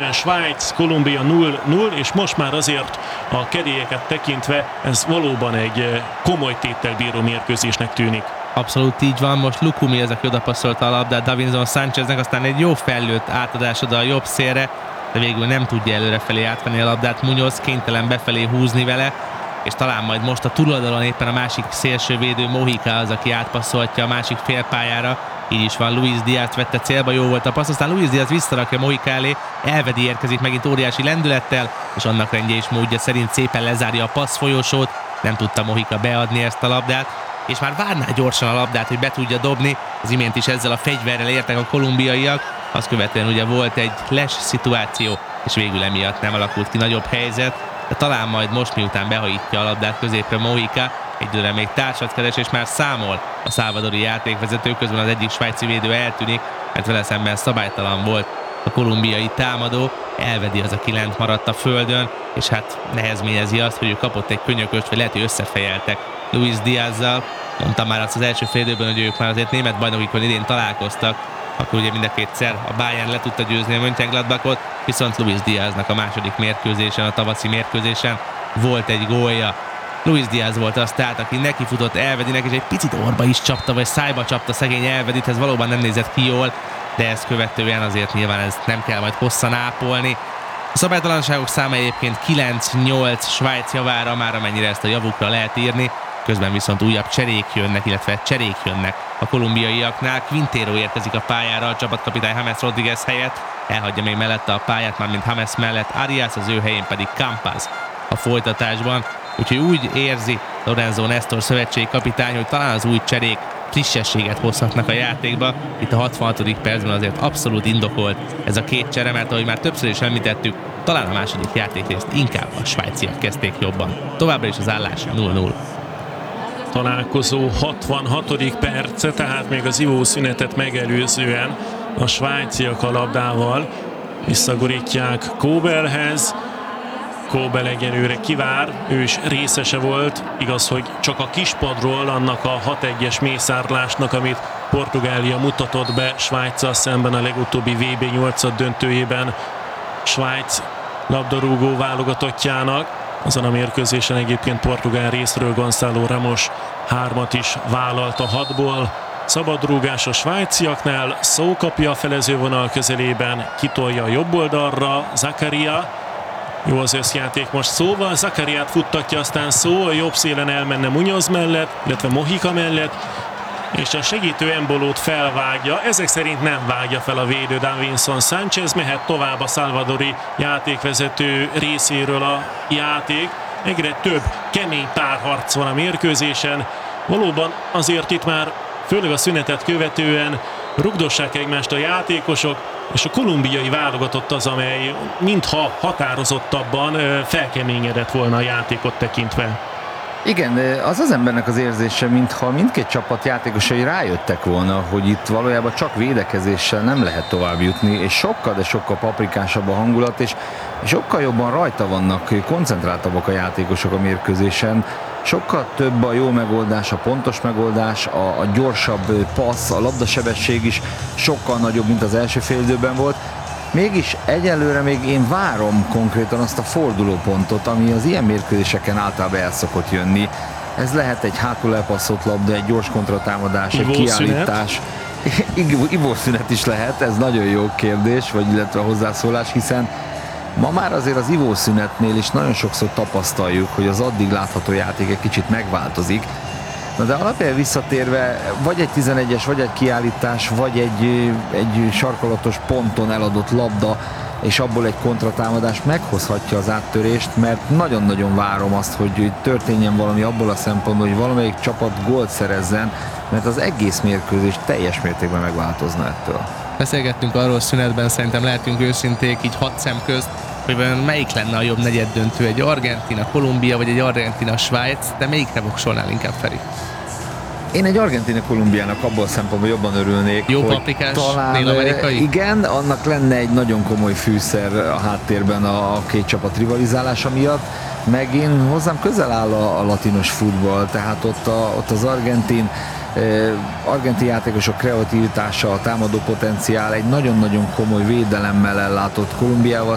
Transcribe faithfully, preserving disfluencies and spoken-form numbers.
Egyelően Svájc, Kolumbia nulla nulla, és most már azért a kedélyeket tekintve ez valóban egy komoly téttel bíró mérkőzésnek tűnik. Abszolút így van, most Lukumi az, aki odapasszolta a labdát Davinson Sáncheznek, aztán egy jó fellőtt átadás oda a jobb szélre, de végül nem tudja előrefelé átvenni a labdát, Muñoz kénytelen befelé húzni vele, és talán majd most a túloldalon éppen a másik szélsővédő Mojica az, aki átpasszolhatja a másik félpályára. Így is van, Luis Díaz vette célba, jó volt a passz, aztán Luis Díaz visszarakja Mojica elé, Elvedi érkezik megint óriási lendülettel, és annak rendje és módja szerint szépen lezárja a passz folyosót, nem tudta Mojica beadni ezt a labdát, és már várná gyorsan a labdát, hogy be tudja dobni, az imént is ezzel a fegyverrel értek a kolumbiaiak, azt követően ugye volt egy les szituáció, és végül emiatt nem alakult ki nagyobb helyzet, de talán majd most, miután behajítja a labdát középre Mojica, egyőre még társat keres, és már számol a szálvadori játékvezető, közben az egyik svájci védő eltűnik, mert vele szemben szabálytalan volt a kolumbiai támadó, Elvedi az, aki lent maradt a földön, és hát nehezményezi azt, hogy ő kapott egy könyököst, vagy lehet, hogy összefejeltek Luis Díazzal. Mondtam már azt az első fél időben, hogy ők már azért német bajnokikon idén találkoztak, akkor ugye mind a kétszer a Bayern le tudta győzni a Mönchengladbachot, viszont Luis Díaznak a második mérkőzésen, a tavaszi mérkőzésen volt egy gólja. Luis Díaz volt az tehát, aki nekifutott Elvedinek, és egy picit orba is csapta, vagy szájba csapta szegény Elvedit, ez valóban nem nézett ki jól, de ezt követően azért nyilván ezt nem kell majd hosszan ápolni. A szabálytalanságok száma egyébként kilenc nyolc Svájc javára, már amennyire ezt a javukra lehet írni, közben viszont újabb cserék jönnek, illetve cserék jönnek a kolumbiaiaknál. Quintero érkezik a pályára a csapatkapitány James Rodriguez helyett, elhagyja még mellette a pályát, mármint James mellett Arias, az ő helyén pedig Campas a folytatásban. Úgyhogy úgy érzi Lorenzo Nestor szövetségi kapitány, hogy talán az új cserék frissességet hozhatnak a játékba. Itt a hatvanhatodik percben azért abszolút indokolt ez a két csere, mert ahogy már többször is említettük, talán a második játékrészt inkább a svájciak kezdték jobban. Továbbra is az állás nulla nulla. Találkozó hatvanhatodik perce, tehát még az ivószünetet megelőzően a svájciak a labdával visszagurítják Kobelhez. Kobel egyelőre kivár, ő is részese volt, igaz, hogy csak a kispadról annak a hat egyes mészárlásnak, amit Portugália mutatott be Svájccal szemben a legutóbbi vé bé nyolcad döntőjében Svájc labdarúgó válogatottjának. Azon a mérkőzésen egyébként portugál részről Gonzalo Ramos hármat is vállalt a hatból. Szabadrúgás a svájciaknál, Szó kapja a felezővonal közelében, kitolja a jobb oldalra, Zakaria. Jó az összjáték most Szóval, Zakariát futtatja, aztán Szó a jobb szélen elmenne Muñoz mellett, illetve Mojica mellett, és a segítő Embolót felvágja, ezek szerint nem vágja fel a védő Davinson Sánchez, mehet tovább a szalvadori játékvezető részéről a játék. Egyre több kemény párharc van a mérkőzésen, valóban azért itt már főleg a szünetet követően rugdossák egymást a játékosok, és a kolumbiai válogatott az, amely mintha határozottabban felkeményedett volna a játékot tekintve. Igen, de az az embernek az érzése, mintha mindkét csapat játékosai rájöttek volna, hogy itt valójában csak védekezéssel nem lehet tovább jutni, és sokkal, de sokkal paprikásabb a hangulat, és sokkal jobban rajta vannak, koncentráltabbak a játékosok a mérkőzésen, sokkal több a jó megoldás, a pontos megoldás, a, a gyorsabb passz, a labdasebesség is sokkal nagyobb, mint az első fél időben volt. Mégis egyelőre még én várom konkrétan azt a fordulópontot, ami az ilyen mérkőzéseken általában el szokott jönni. Ez lehet egy hátul elpasszott labda, egy gyors kontratámadás, egy kiállítás. Ivószünet is lehet, ez nagyon jó kérdés, vagy illetve hozzászólás, hiszen ma már azért az ivószünetnél is nagyon sokszor tapasztaljuk, hogy az addig látható játék egy kicsit megváltozik. Na de alapján visszatérve, vagy egy tizenegyes, vagy egy kiállítás, vagy egy, egy sarkalatos ponton eladott labda, és abból egy kontratámadás meghozhatja az áttörést, mert nagyon-nagyon várom azt, hogy történjen valami abból a szempontból, hogy valamelyik csapat gólt szerezzen, mert az egész mérkőzés teljes mértékben megváltozna ettől. Beszélgettünk arról szünetben, szerintem lehetünk őszinték így hat szem közt, hogy melyik lenne a jobb negyeddöntő, egy Argentina, Kolumbia vagy egy Argentina, Svájc, de melyikre voksolnál inkább, Feri? Én egy Argentina-Kolumbiának abból a szempontból jobban örülnék, jó hogy paprikás, talán, dél-amerikai? Igen, annak lenne egy nagyon komoly fűszer a háttérben a két csapat rivalizálása miatt, meg én hozzám közel áll a, a latinos futball, tehát ott, a, ott az argentin argentin játékosok kreativitása, a támadó potenciál egy nagyon-nagyon komoly védelemmel ellátott Kolumbiával